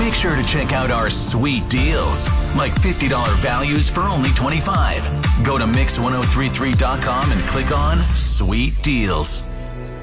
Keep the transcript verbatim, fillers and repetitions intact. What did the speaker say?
Make sure to check out our sweet deals, like fifty dollars values for only twenty-five dollars. Go to mix ten thirty-three dot com and click on Sweet Deals.